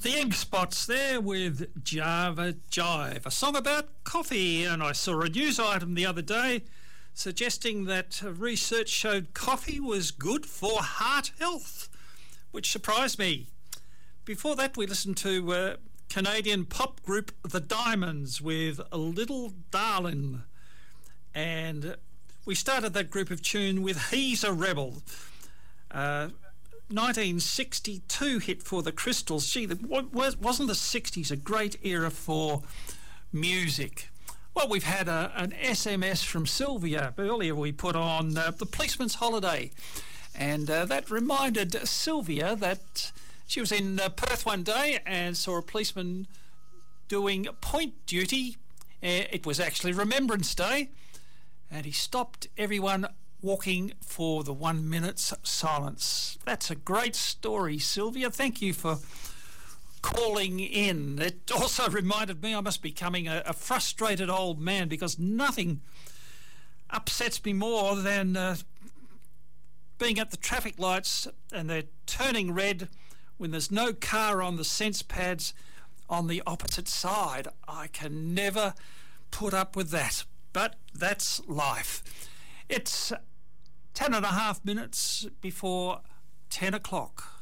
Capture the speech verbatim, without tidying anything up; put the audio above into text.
The Ink Spots there with Java Jive, a song about coffee. And I saw a news item the other day suggesting that research showed coffee was good for heart health, which surprised me. Before that, we listened to uh, Canadian pop group The Diamonds with A Little Darlin'. And we started that group of tune with He's a Rebel. Uh, nineteen sixty-two hit for the Crystals. Gee, wasn't the sixties a great era for music? Well, we've had a, an S M S from Sylvia. Earlier we put on uh, The Policeman's Holiday, and uh, that reminded Sylvia that she was in uh, Perth one day and saw a policeman doing point duty. Uh, it was actually Remembrance Day, and he stopped everyone walking for the one minute's silence. That's a great story, Sylvia. Thank you for calling in. It also reminded me I must be becoming a, a frustrated old man, because nothing upsets me more than uh, being at the traffic lights and they're turning red when there's no car on the sense pads on the opposite side. I can never put up with that, but that's life. It's ten and a half minutes before ten o'clock.